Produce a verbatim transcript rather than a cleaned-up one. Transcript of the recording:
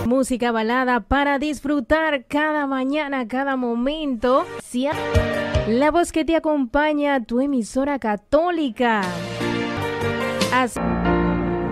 Música balada para disfrutar cada mañana, cada momento. Sí, la voz que te acompaña, tu emisora católica. Así